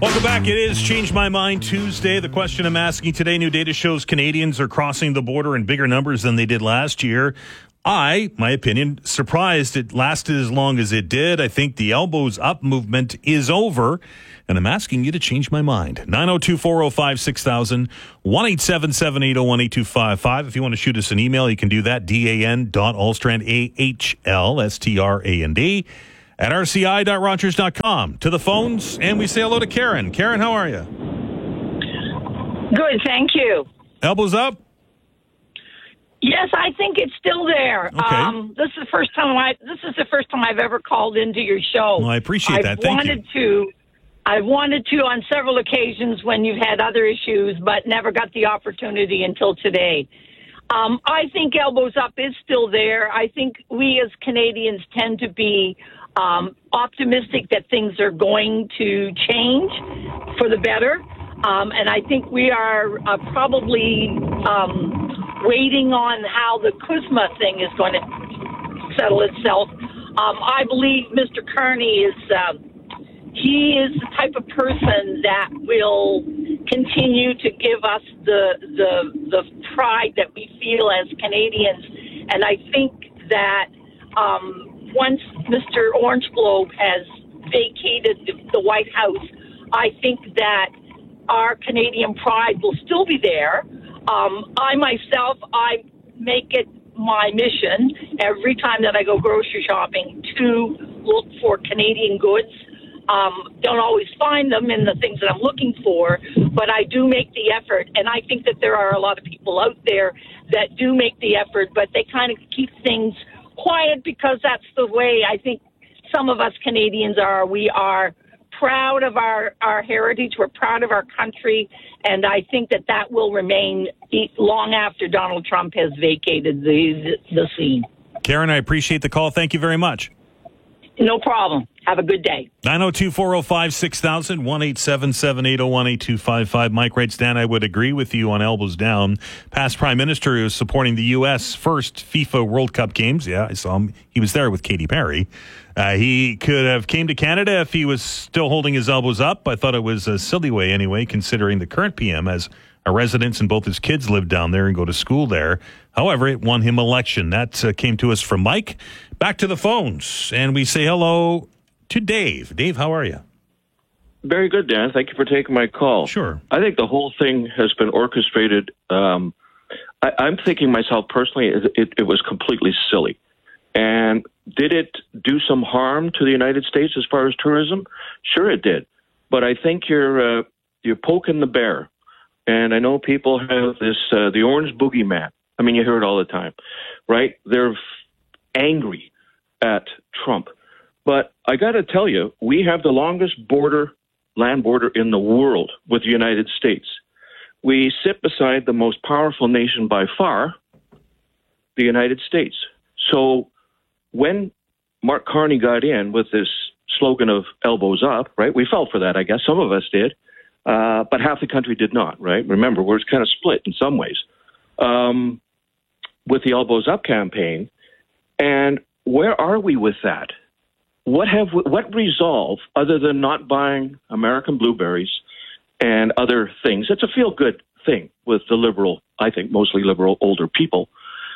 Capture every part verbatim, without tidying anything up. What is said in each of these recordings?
Welcome back. It is Change My Mind Tuesday. The question I'm asking today, new data shows Canadians are crossing the border in bigger numbers than they did last year. I, my opinion, surprised it lasted as long as it did. I think the elbows up movement is over, and I'm asking you to change my mind. nine oh two, four oh five, six thousand, one eight seven seven, eight oh one, eight two five five. If you want to shoot us an email, you can do that. Dan dot Alstrand, A H L S T R A N D, at r c i dot rogers dot com. To the phones, and we say hello to Karen. Karen, how are you? Good, thank you. Elbows up? Yes, I think it's still there. Okay. Um, this is the first time I. This is the first time I've ever called into your show. Well, I appreciate that. I've Thank wanted you. to. I wanted to on several occasions when you've had other issues, but never got the opportunity until today. Um, I think elbows up is still there. I think we as Canadians tend to be um, optimistic that things are going to change for the better. Um, and I think we are uh, probably um, waiting on how the Kuzma thing is going to settle itself. Um, I believe Mister Carney is, uh, he is the type of person that will continue to give us the, the, the pride that we feel as Canadians. And I think that um, once Mister Orange Globe has vacated the, the White House, I think that our Canadian pride will still be there. Um, I myself, I make it my mission every time that I go grocery shopping to look for Canadian goods. Um, don't always find them in the things that I'm looking for, but I do make the effort. And I think that there are a lot of people out there that do make the effort, but they kind of keep things quiet because that's the way I think some of us Canadians are. We are proud of our, our heritage. We're proud of our country. And I think that that will remain long after Donald Trump has vacated the, the scene. Karen, I appreciate the call. Thank you very much. No problem. Have a good day. nine oh two, four oh five, six thousand, one eight seven seven, eight oh one, eight two five five. Mike writes, Dan, I would agree with you on elbows down. Past Prime Minister who was supporting the U S first FIFA World Cup games. Yeah, I saw him. He was there with Katy Perry. Uh, he could have came to Canada if he was still holding his elbows up. I thought it was a silly way anyway, considering the current P M has a residence and both his kids live down there and go to school there. However, it won him election. That uh, came to us from Mike. Back to the phones, and we say hello to Dave. Dave, how are you? Very good, Dan. Thank you for taking my call. Sure. I think the whole thing has been orchestrated. Um, I, I'm thinking myself personally, it, it, it was completely silly. And did it do some harm to the United States as far as tourism? Sure, it did. But I think you're uh, you're poking the bear. And I know people have this uh, the orange boogeyman. I mean, you hear it all the time, right? They're f- angry at Trump. But I got to tell you, we have the longest border, land border in the world with the United States. We sit beside the most powerful nation by far, the United States. So when Mark Carney got in with this slogan of elbows up, right, we fell for that, I guess. Some of us did. Uh, but half the country did not, right? Remember, we're kind of split in some ways um, with the elbows up campaign. And where are we with that? What have we, what resolve other than not buying American blueberries and other things? It's a feel-good thing with the liberal, I think mostly liberal older people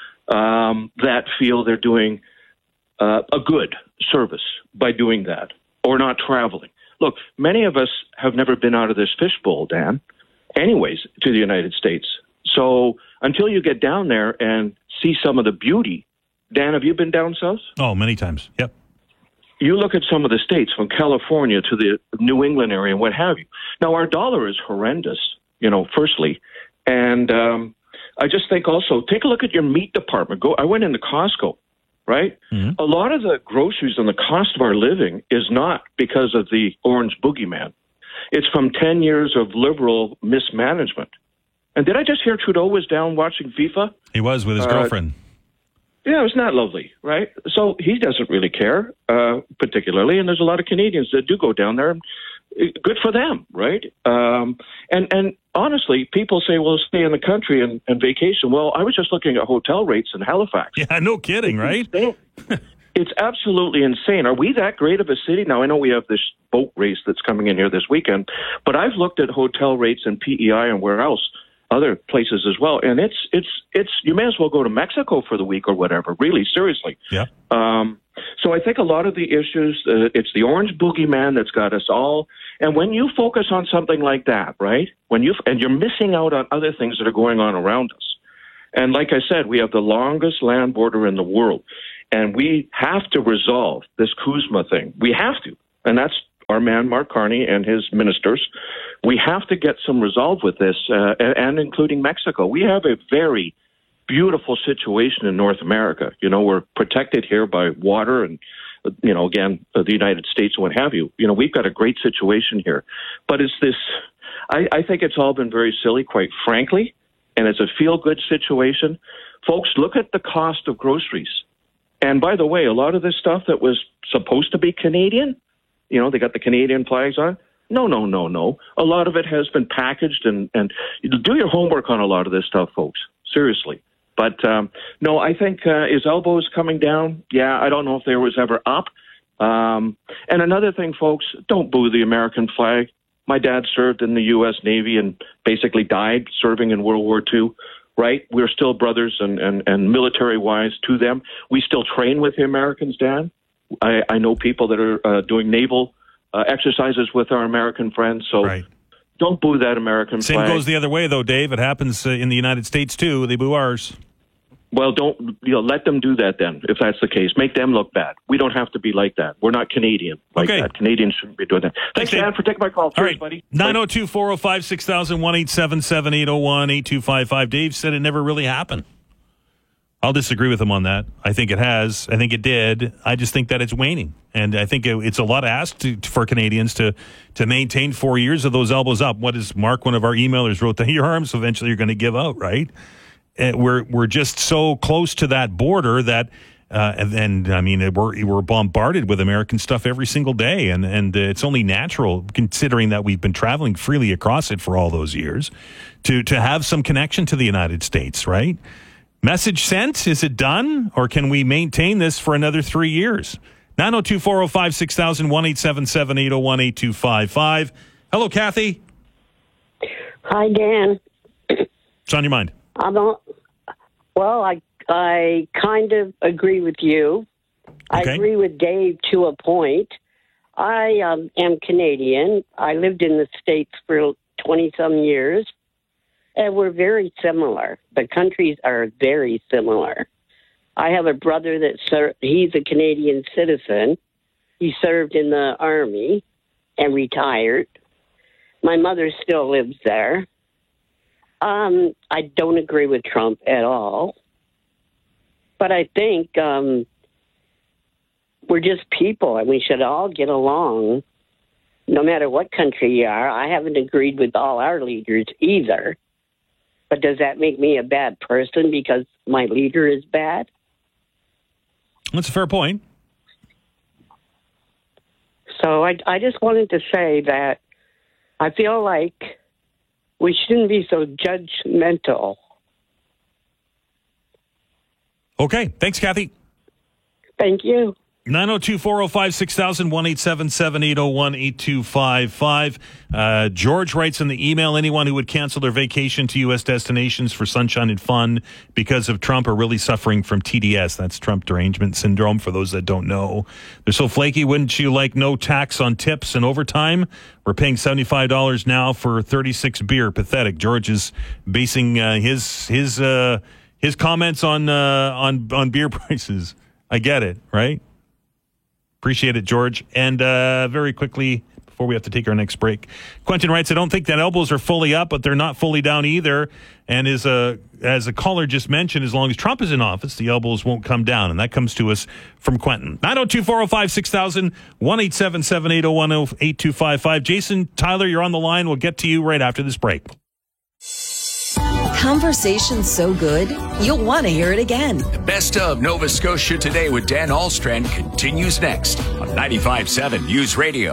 um, that feel they're doing uh, a good service by doing that or not traveling. Look, many of us have never been out of this fishbowl, Dan, anyways, to the United States. So until you get down there and see some of the beauty, Dan, have you been down south? Oh, many times. Yep. You look at some of the states from California to the New England area and what have you. Now, our dollar is horrendous, you know, firstly. And um, I just think also, take a look at your meat department. Go. I went into Costco, right? Mm-hmm. A lot of the groceries and the cost of our living is not because of the orange boogeyman. It's from ten years of liberal mismanagement. And did I just hear Trudeau was down watching FIFA? He was with his uh, girlfriend. Yeah, it's not lovely, right? So he doesn't really care, uh, particularly, and there's a lot of Canadians that do go down there. Good for them, right? Um, and and honestly, people say, well, stay in the country and, and vacation. Well, I was just looking at hotel rates in Halifax. Yeah, no kidding, right? It's it's absolutely insane. Are we that great of a city? Now, I know we have this boat race that's coming in here this weekend, but I've looked at hotel rates in P E I and where else, other places as well, and it's it's it's you may as well go to Mexico for the week or whatever. Really, seriously. Yeah. Um, so I think a lot of the issues, uh, it's the orange boogeyman that's got us all. And when you focus on something like that, right? When you and you're missing out on other things that are going on around us. And like I said, we have the longest land border in the world, and we have to resolve this Kuzma thing. We have to, and that's our man Mark Carney and his ministers. We have to get some resolve with this, uh, and including Mexico. We have a very beautiful situation in North America. You know, we're protected here by water and, you know, again, the United States and what have you. You know, we've got a great situation here. But it's this, I, I think it's all been very silly, quite frankly, and it's a feel-good situation. Folks, look at the cost of groceries. And by the way, a lot of this stuff that was supposed to be Canadian, you know, they got the Canadian flags on. No, no, no, no. A lot of it has been packaged, and, and do your homework on a lot of this stuff, folks. Seriously. But, um, no, I think uh, his elbows coming down. Yeah, I don't know if there was ever up. Um, and another thing, folks, don't boo the American flag. My dad served in the U S Navy and basically died serving in World War Two, right? We're still brothers and, and, and military-wise to them. We still train with the Americans, Dan. I, I know people that are uh, doing naval uh, exercises with our American friends, so right. Don't boo that American Same flag. Same goes the other way, though, Dave. It happens uh, in the United States, too. They boo ours. Well, don't you know? Let them do that then, if that's the case. Make them look bad. We don't have to be like that. We're not Canadian like okay. that. Canadians shouldn't be doing that. Thanks, Dan, for taking my call. Cheers, All right, buddy. nine oh two, four oh five, six thousand, one eight seven seven, eight oh one, eight two five five. Dave said it never really happened. I'll disagree with him on that. I think it has. I think it did. I just think that it's waning. And I think it, it's a lot asked to, for Canadians to to maintain four years of those elbows up. What is Mark, one of our emailers, wrote, that your arms eventually you're going to give out, right? And we're we're just so close to that border that, uh, and, and I mean, we're we're bombarded with American stuff every single day, and and it's only natural, considering that we've been traveling freely across it for all those years, to to have some connection to the United States, right? Message sent. Is it done, or can we maintain this for another three years? nine oh two, four oh five, six thousand, one eight seven seven, eight oh one, eight two five five. Hello, Kathy. Hi, Dan. What's on your mind? I don't. Well, I I kind of agree with you. Okay. I agree with Dave to a point. I um, am Canadian. I lived in the States for twenty some years, and we're very similar. The countries are very similar. I have a brother that ser- he's a Canadian citizen. He served in the Army and retired. My mother still lives there. Um, I don't agree with Trump at all. But I think um, we're just people, and we should all get along, no matter what country you are. I haven't agreed with all our leaders either. But does that make me a bad person because my leader is bad? That's a fair point. So I, I just wanted to say that I feel like we shouldn't be so judgmental. Okay. Thanks, Kathy. Thank you. nine oh two, four oh five, six thousand, one eight seven seven, eight oh one, eight two five five. Uh, George writes in the email, anyone who would cancel their vacation to U S destinations for sunshine and fun because of Trump are really suffering from T D S. That's Trump derangement syndrome, for those that don't know. They're so flaky. Wouldn't you like no tax on tips and overtime? We're paying seventy-five dollars now for thirty-six beer. Pathetic. George is basing uh, his his uh, his comments on uh, on on beer prices. I get it, right? Appreciate it, George. And uh, very quickly, before we have to take our next break, Quentin writes, I don't think that elbows are fully up, but they're not fully down either. And as a, as a caller just mentioned, as long as Trump is in office, the elbows won't come down. And that comes to us from Quentin. nine oh two, four oh five, six thousand, one eight seven seven, eight oh one, eight two five five. Jason, Tyler, you're on the line. We'll get to you right after this break. Conversation's so good, you'll want to hear it again. The best of Nova Scotia Today with Dan Alstrand continues next on ninety-five point seven News Radio.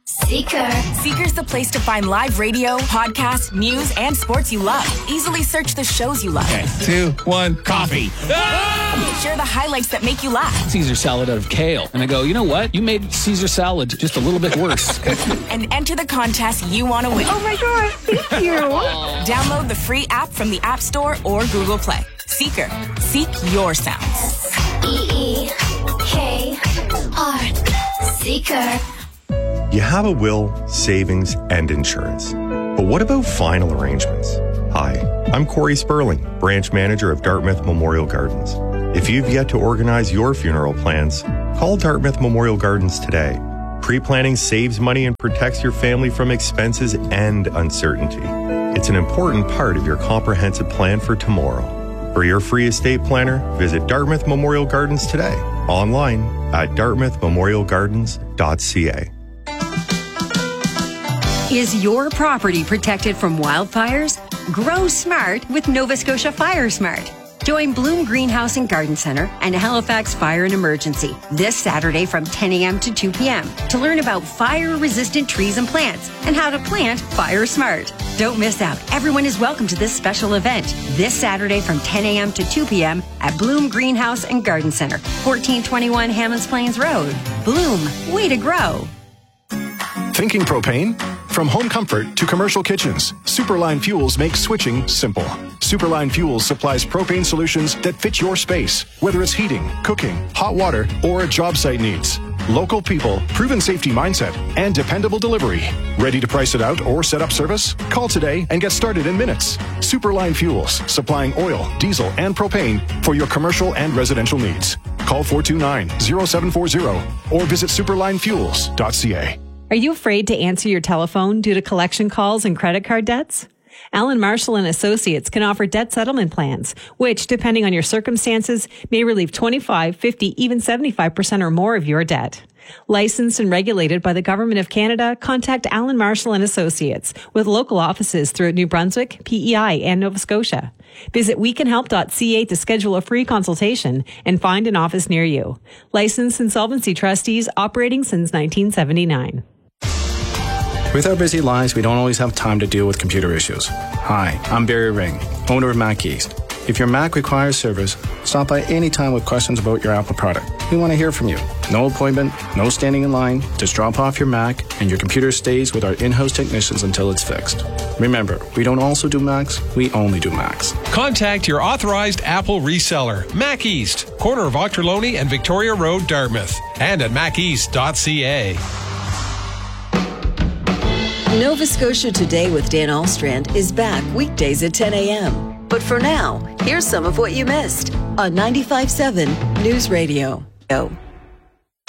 Seeker. Seeker's the place to find live radio, podcasts, news, and sports you love. Easily search the shows you love. Okay, two, one, coffee. Ah! Share the highlights that make you laugh. Caesar salad out of kale. And I go, you know what? You made Caesar salad just a little bit worse. And enter the contest you want to win. Oh my gosh, thank you. Download the free app from the App Store or Google Play. Seeker. Seek your sounds. S E E K R. Seeker. You have a will, savings, and insurance. But what about final arrangements? Hi, I'm Corey Sperling, branch manager of Dartmouth Memorial Gardens. If you've yet to organize your funeral plans, call Dartmouth Memorial Gardens today. Pre-planning saves money and protects your family from expenses and uncertainty. It's an important part of your comprehensive plan for tomorrow. For your free estate planner, visit Dartmouth Memorial Gardens today, online at dartmouth memorial gardens dot c a. Is your property protected from wildfires? Grow smart with Nova Scotia Fire Smart. Join Bloom Greenhouse and Garden Center and Halifax Fire and Emergency this Saturday from ten a.m. to two p.m. to learn about fire-resistant trees and plants and how to plant Fire Smart. Don't miss out. Everyone is welcome to this special event this Saturday from ten a.m. to two p.m. at Bloom Greenhouse and Garden Center, fourteen twenty-one Hammonds Plains Road. Bloom, way to grow. Thinking propane? From home comfort to commercial kitchens, Superline Fuels makes switching simple. Superline Fuels supplies propane solutions that fit your space, whether it's heating, cooking, hot water, or a job site needs. Local people, proven safety mindset, and dependable delivery. Ready to price it out or set up service? Call today and get started in minutes. Superline Fuels, supplying oil, diesel, and propane for your commercial and residential needs. Call four two nine, zero seven four zero or visit superline fuels dot c a. Are you afraid to answer your telephone due to collection calls and credit card debts? Allen Marshall and Associates can offer debt settlement plans, which, depending on your circumstances, may relieve twenty-five, fifty, even seventy-five percent or more of your debt. Licensed and regulated by the Government of Canada, contact Allen Marshall and Associates with local offices throughout New Brunswick, P E I, and Nova Scotia. Visit we can help dot c a to schedule a free consultation and find an office near you. Licensed insolvency trustees operating since nineteen seventy-nine. With our busy lives, we don't always have time to deal with computer issues. Hi, I'm Barry Ring, owner of Mac East. If your Mac requires service, stop by anytime with questions about your Apple product. We want to hear from you. No appointment, no standing in line. Just drop off your Mac and your computer stays with our in-house technicians until it's fixed. Remember, we don't also do Macs, we only do Macs. Contact your authorized Apple reseller, Mac East, corner of Ochterlony and Victoria Road, Dartmouth, and at mac east dot c a. Nova Scotia Today with Dan Alstrand is back weekdays at ten a.m. But for now, here's some of what you missed on ninety-five point seven News Radio.